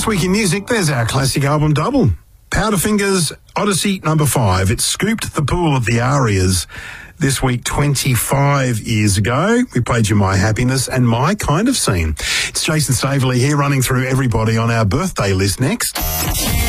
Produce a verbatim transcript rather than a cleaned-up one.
This week in music, there's our classic album double. Powderfinger's Odyssey number five. It scooped the pool of the Arias this week twenty-five years ago. We played you My Happiness and My Kind of Scene. It's Jason Staveley here running through everybody on our birthday list next.